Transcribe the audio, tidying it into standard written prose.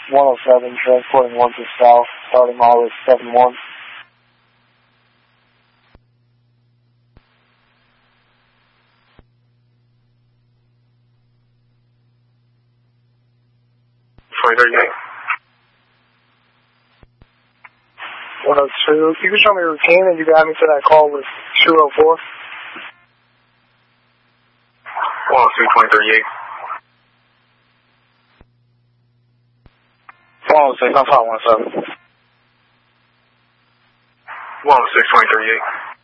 107, transporting 1 to south, starting mileage 71. .38. 102. You can show me a routine and you got me to that call with 204. 102, 106, I'm 517. 106, 2038.